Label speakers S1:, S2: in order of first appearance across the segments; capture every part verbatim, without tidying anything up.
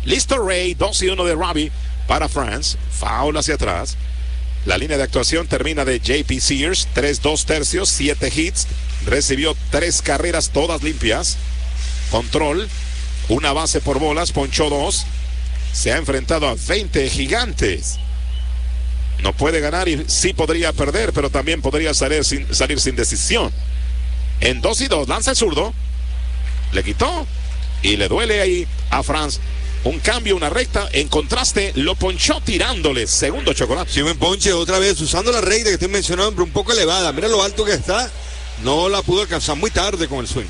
S1: Listo Ray, dos y uno de Robbie para France. Foul hacia atrás. La línea de actuación termina de J P Sears, tres dos tercios, siete hits, recibió tres carreras todas limpias, control, una base por bolas, ponchó dos, se ha enfrentado a veinte gigantes, no puede ganar y sí podría perder, pero también podría salir sin, salir sin decisión. En dos y dos, lanza el zurdo, le quitó y le duele ahí a France. Un cambio, una recta, en contraste, lo ponchó tirándole. Segundo chocolate.
S2: Sí, buen ponche, otra vez, usando la recta que estoy mencionando, pero un poco elevada. Mira lo alto que está. No la pudo alcanzar, muy tarde con el swing.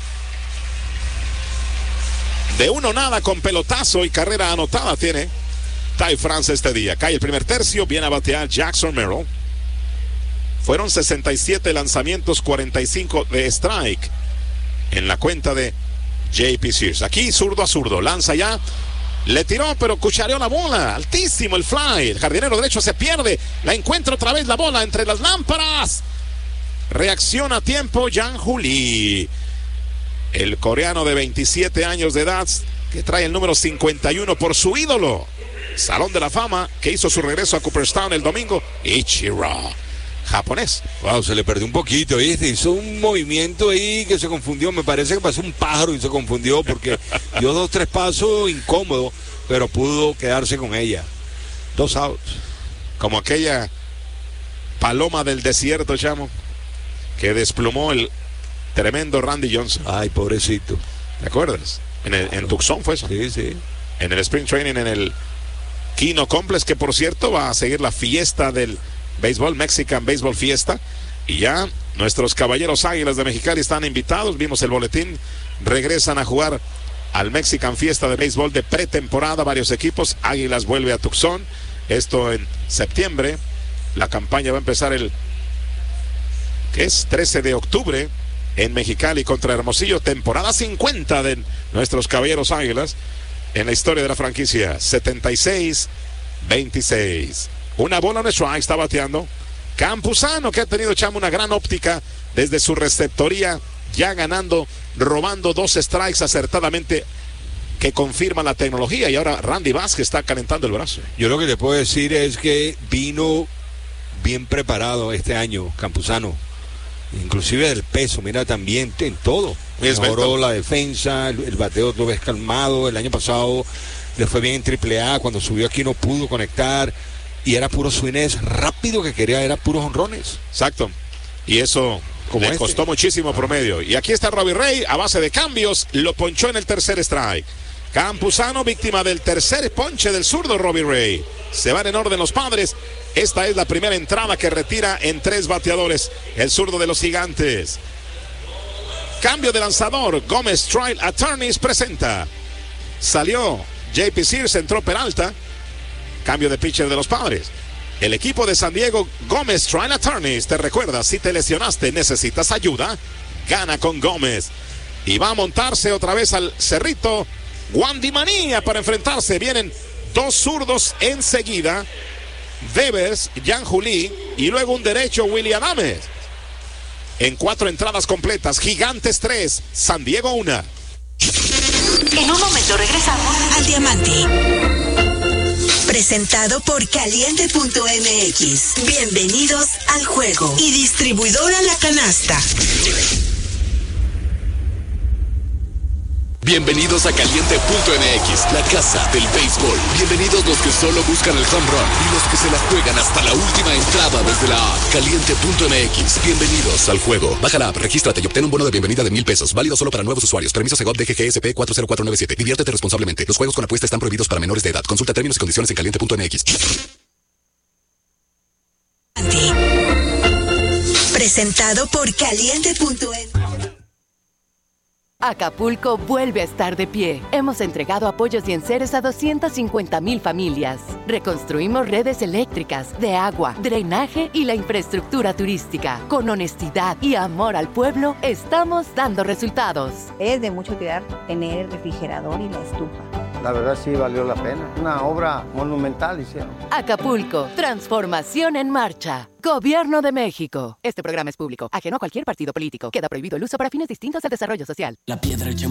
S1: De uno nada con pelotazo y carrera anotada tiene Ty France este día. Cae el primer tercio, viene a batear Jackson Merrill. Fueron sesenta y siete lanzamientos, cuarenta y cinco de strike en la cuenta de J P Sears. Aquí zurdo a zurdo, lanza ya, le tiró pero cuchareó la bola, altísimo el fly, el jardinero derecho se pierde, la encuentra otra vez la bola entre las lámparas, reacciona a tiempo Gianjuli, el coreano de veintisiete años de edad que trae el número cincuenta y uno por su ídolo, Salón de la Fama, que hizo su regreso a Cooperstown el domingo, Ichiro, japonés.
S2: Wow, se le perdió un poquito, ¿viste? Hizo un movimiento ahí que se confundió. Me parece que pasó un pájaro y se confundió porque dio dos, tres pasos incómodos, pero pudo quedarse con ella. Dos outs.
S1: Como aquella paloma del desierto, chamo, que desplumó el tremendo Randy Johnson.
S2: Ay, pobrecito.
S1: ¿Te acuerdas? En, el, en Tucson fue eso.
S2: Sí, sí.
S1: En el Spring Training, en el Kino Complex, que por cierto va a seguir la fiesta del Béisbol, Mexican Baseball Fiesta, y ya nuestros caballeros Águilas de Mexicali están invitados, vimos el boletín, regresan a jugar al Mexican Fiesta de Béisbol de pretemporada, varios equipos. Águilas vuelve a Tucson, esto en septiembre, la campaña va a empezar el, que es trece de octubre, en Mexicali contra Hermosillo, temporada cincuenta de nuestros caballeros Águilas, en la historia de la franquicia, setenta y seis veintiséis. Una bola, un strike, está bateando Campuzano, que ha tenido, chamo, una gran óptica desde su receptoría, ya ganando, robando dos strikes acertadamente, que confirma la tecnología. Y ahora Randy Vázquez está calentando el brazo.
S2: Yo lo que le puedo decir es que vino bien preparado este año Campuzano, inclusive del peso, mira, también en todo. Mejoró la defensa, el, el bateo lo ves calmado. El año pasado le fue bien en triple A, cuando subió aquí no pudo conectar. Y era puro swings rápido que quería, era puros honrones.
S1: Exacto. Y eso como le este. costó muchísimo promedio. Y aquí está Robbie Ray a base de cambios. Lo ponchó en el tercer strike. Campuzano, víctima del tercer ponche del zurdo Robbie Ray. Se van en orden los padres. Esta es la primera entrada que retira en tres bateadores el zurdo de los Gigantes. Cambio de lanzador. Gómez Trial Attorneys presenta. Salió J P Sears, entró Peralta. Cambio de pitcher de los Padres. El equipo de San Diego, Gómez Trial Attorneys, te recuerda, si te lesionaste, necesitas ayuda, gana con Gómez. Y va a montarse otra vez al cerrito Wandy Manía para enfrentarse. Vienen dos zurdos enseguida, Devers, Gianjuli, y luego un derecho, Willy Adames. En cuatro entradas completas, Gigantes tres, San Diego uno.
S3: En un momento regresamos al Diamante. Presentado por Caliente punto M X. Bienvenidos al juego. Y distribuidora La Canasta.
S4: Bienvenidos a Caliente punto M X, la casa del béisbol. Bienvenidos los que solo buscan el home run y los que se la juegan hasta la última entrada desde la app. Caliente punto M X. Bienvenidos al juego. Baja la app, regístrate y obtén un bono de bienvenida de mil pesos. Válido solo para nuevos usuarios. Permiso Segov D G G S P cuatro cero cuatro nueve siete. Diviértete responsablemente. Los juegos con apuesta están prohibidos para menores de edad. Consulta términos y condiciones en Caliente punto M X.
S3: Presentado por Caliente punto M X.
S5: Acapulco vuelve a estar de pie. Hemos entregado apoyos y enseres a doscientas cincuenta mil familias. Reconstruimos redes eléctricas, de agua, drenaje y la infraestructura turística. Con honestidad y amor al pueblo, estamos dando resultados.
S6: Es de mucho cuidar tener el refrigerador y la estufa.
S7: La verdad sí valió la pena. Una obra monumental hicieron.
S5: Acapulco, transformación en marcha. Gobierno de México. Este programa es público, ajeno a cualquier partido político. Queda prohibido el uso para fines distintos al desarrollo social.
S8: La piedra